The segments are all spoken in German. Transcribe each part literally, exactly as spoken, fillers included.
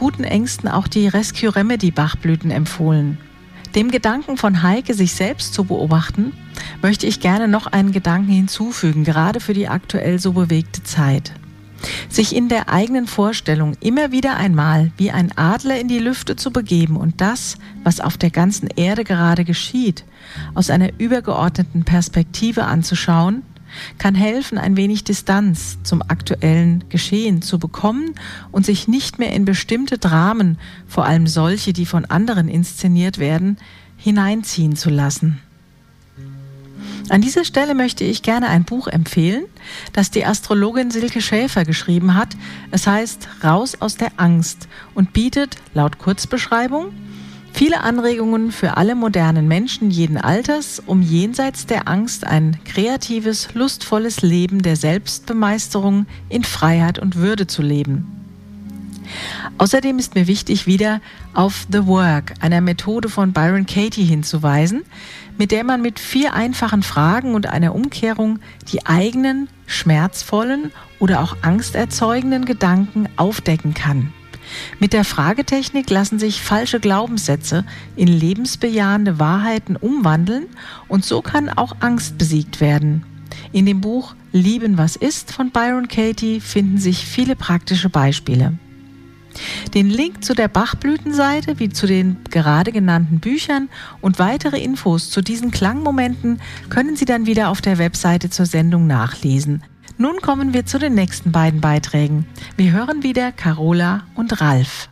akuten Ängsten auch die Rescue Remedy Bachblüten empfohlen. Dem Gedanken von Heike, sich selbst zu beobachten, möchte ich gerne noch einen Gedanken hinzufügen, gerade für die aktuell so bewegte Zeit. Sich in der eigenen Vorstellung immer wieder einmal wie ein Adler in die Lüfte zu begeben und das, was auf der ganzen Erde gerade geschieht, aus einer übergeordneten Perspektive anzuschauen, kann helfen, ein wenig Distanz zum aktuellen Geschehen zu bekommen und sich nicht mehr in bestimmte Dramen, vor allem solche, die von anderen inszeniert werden, hineinziehen zu lassen. An dieser Stelle möchte ich gerne ein Buch empfehlen, das die Astrologin Silke Schäfer geschrieben hat. Es heißt Raus aus der Angst und bietet, laut Kurzbeschreibung, viele Anregungen für alle modernen Menschen jeden Alters, um jenseits der Angst ein kreatives, lustvolles Leben der Selbstbemeisterung in Freiheit und Würde zu leben. Außerdem ist mir wichtig, wieder auf The Work, einer Methode von Byron Katie, hinzuweisen, mit der man mit vier einfachen Fragen und einer Umkehrung die eigenen, schmerzvollen oder auch angsterzeugenden Gedanken aufdecken kann. Mit der Fragetechnik lassen sich falsche Glaubenssätze in lebensbejahende Wahrheiten umwandeln und so kann auch Angst besiegt werden. In dem Buch Lieben, was ist von Byron Katie finden sich viele praktische Beispiele. Den Link zu der Bachblütenseite wie zu den gerade genannten Büchern und weitere Infos zu diesen Klangmomenten können Sie dann wieder auf der Webseite zur Sendung nachlesen. Nun kommen wir zu den nächsten beiden Beiträgen. Wir hören wieder Carola und Ralf.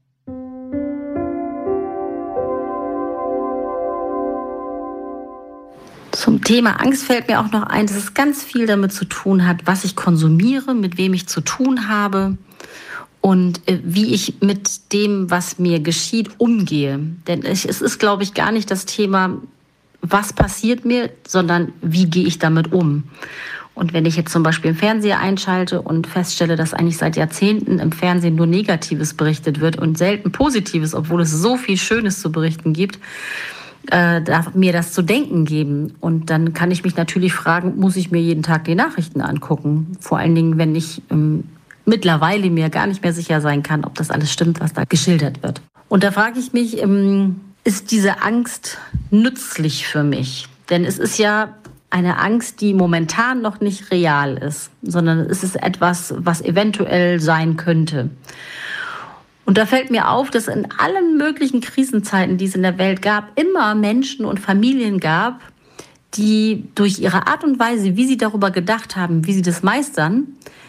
Zum Thema Angst fällt mir auch noch ein, dass es ganz viel damit zu tun hat, was ich konsumiere, mit wem ich zu tun habe und äh, wie ich mit dem, was mir geschieht, umgehe. Denn es ist, glaube ich, gar nicht das Thema, was passiert mir, sondern wie gehe ich damit um. Und wenn ich jetzt zum Beispiel im Fernseher einschalte und feststelle, dass eigentlich seit Jahrzehnten im Fernsehen nur Negatives berichtet wird und selten Positives, obwohl es so viel Schönes zu berichten gibt, äh, darf mir das zu denken geben. Und dann kann ich mich natürlich fragen, muss ich mir jeden Tag die Nachrichten angucken? Vor allen Dingen, wenn ich ähm, mittlerweile mir gar nicht mehr sicher sein kann, ob das alles stimmt, was da geschildert wird. Und da frage ich mich, ähm, ist diese Angst nützlich für mich? Denn es ist ja eine Angst, die momentan noch nicht real ist, sondern es ist etwas, was eventuell sein könnte. Und da fällt mir auf, dass in allen möglichen Krisenzeiten, die es in der Welt gab, immer Menschen und Familien gab, die durch ihre Art und Weise, wie sie darüber gedacht haben, wie sie das meistern,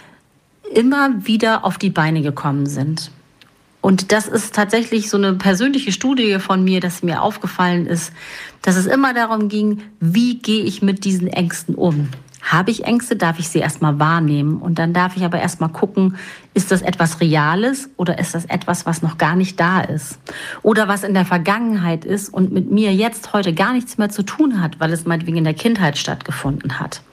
immer wieder auf die Beine gekommen sind. Und das ist tatsächlich so eine persönliche Studie von mir, dass mir aufgefallen ist, dass es immer darum ging, wie gehe ich mit diesen Ängsten um? Habe ich Ängste, darf ich sie erstmal wahrnehmen. Und dann darf ich aber erstmal gucken, ist das etwas Reales oder ist das etwas, was noch gar nicht da ist? Oder was in der Vergangenheit ist und mit mir jetzt heute gar nichts mehr zu tun hat, weil es meinetwegen in der Kindheit stattgefunden hat.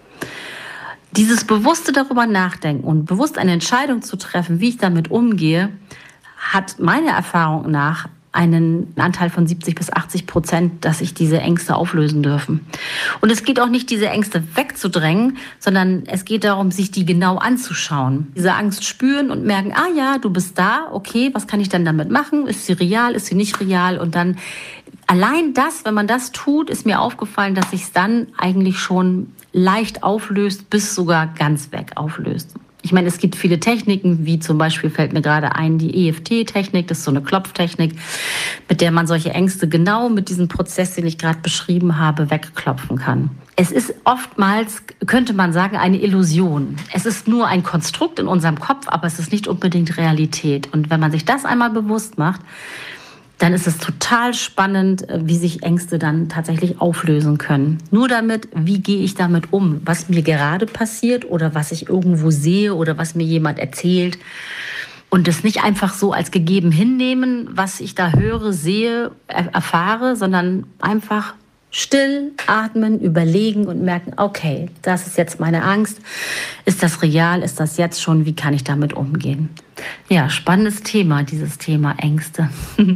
Dieses bewusste darüber nachdenken und bewusst eine Entscheidung zu treffen, wie ich damit umgehe, hat meiner Erfahrung nach einen Anteil von siebzig bis achtzig Prozent, dass sich diese Ängste auflösen dürfen. Und es geht auch nicht, diese Ängste wegzudrängen, sondern es geht darum, sich die genau anzuschauen. Diese Angst spüren und merken, ah ja, du bist da, okay, was kann ich denn damit machen? Ist sie real, ist sie nicht real? Und dann allein das, wenn man das tut, ist mir aufgefallen, dass sich es dann eigentlich schon leicht auflöst, bis sogar ganz weg auflöst. Ich meine, es gibt viele Techniken, wie zum Beispiel fällt mir gerade ein, die E F T-Technik, das ist so eine Klopftechnik, mit der man solche Ängste genau mit diesem Prozess, den ich gerade beschrieben habe, wegklopfen kann. Es ist oftmals, könnte man sagen, eine Illusion. Es ist nur ein Konstrukt in unserem Kopf, aber es ist nicht unbedingt Realität. Und wenn man sich das einmal bewusst macht, dann ist es total spannend, wie sich Ängste dann tatsächlich auflösen können. Nur damit, wie gehe ich damit um, was mir gerade passiert oder was ich irgendwo sehe oder was mir jemand erzählt. Und das nicht einfach so als gegeben hinnehmen, was ich da höre, sehe, erfahre, sondern einfach still atmen, überlegen und merken, okay, das ist jetzt meine Angst. Ist das real? Ist das jetzt schon? Wie kann ich damit umgehen? Ja, spannendes Thema, dieses Thema Ängste.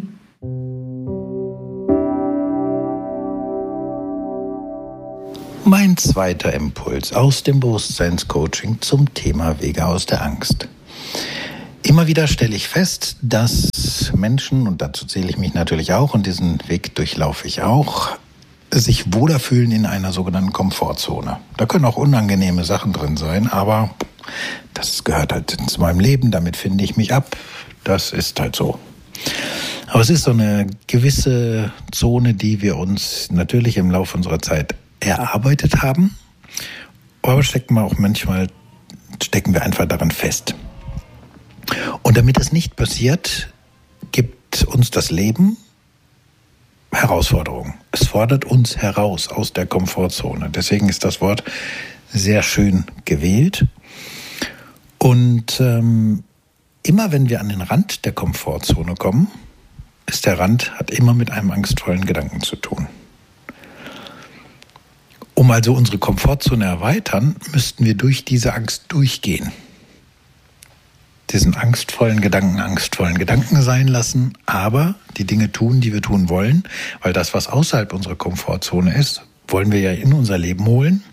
Mein zweiter Impuls aus dem Bewusstseinscoaching zum Thema Wege aus der Angst. Immer wieder stelle ich fest, dass Menschen, und dazu zähle ich mich natürlich auch, und diesen Weg durchlaufe ich auch, sich wohler fühlen in einer sogenannten Komfortzone. Da können auch unangenehme Sachen drin sein, aber das gehört halt zu meinem Leben, damit finde ich mich ab. Das ist halt so. Aber es ist so eine gewisse Zone, die wir uns natürlich im Laufe unserer Zeit erarbeitet haben, aber stecken wir auch manchmal, stecken wir einfach daran fest. Und damit es nicht passiert, gibt uns das Leben Herausforderungen. Es fordert uns heraus aus der Komfortzone. Deswegen ist das Wort sehr schön gewählt. Und ähm, immer wenn wir an den Rand der Komfortzone kommen, ist der Rand, hat immer mit einem angstvollen Gedanken zu tun. Um also unsere Komfortzone erweitern, müssten wir durch diese Angst durchgehen. Diesen angstvollen Gedanken angstvollen Gedanken sein lassen, aber die Dinge tun, die wir tun wollen, weil das, was außerhalb unserer Komfortzone ist, wollen wir ja in unser Leben holen.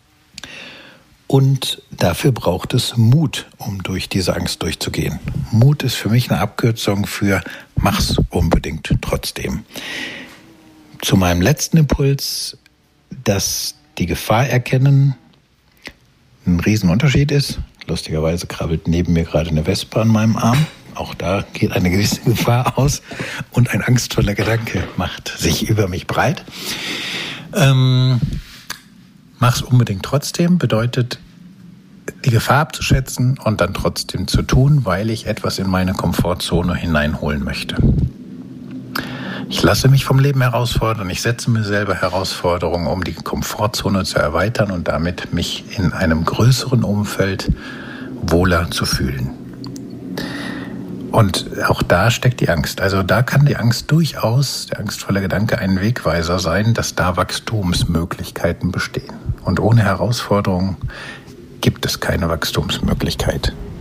Und dafür braucht es Mut, um durch diese Angst durchzugehen. Mut ist für mich eine Abkürzung für mach's unbedingt trotzdem. Zu meinem letzten Impuls, dass die Gefahr erkennen ein Riesenunterschied ist. Lustigerweise krabbelt neben mir gerade eine Wespe an meinem Arm. Auch da geht eine gewisse Gefahr aus und ein angstvoller Gedanke macht sich über mich breit. Ähm, mach's unbedingt trotzdem bedeutet, die Gefahr abzuschätzen und dann trotzdem zu tun, weil ich etwas in meine Komfortzone hineinholen möchte. Ich lasse mich vom Leben herausfordern, ich setze mir selber Herausforderungen, um die Komfortzone zu erweitern und damit mich in einem größeren Umfeld wohler zu fühlen. Und auch da steckt die Angst. Also da kann die Angst durchaus, der angstvolle Gedanke, ein Wegweiser sein, dass da Wachstumsmöglichkeiten bestehen. Und ohne Herausforderungen gibt es keine Wachstumsmöglichkeit.